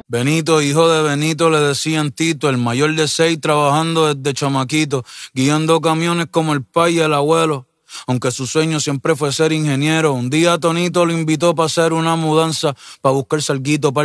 Benito, hijo de Benito, le decían Tito, el mayor de 6, trabajando desde chamaquito, guiando camiones como el pai y el abuelo. Aunque su sueño siempre fue ser ingeniero, un día Tonito lo invitó para hacer una mudanza, para buscarse alguito para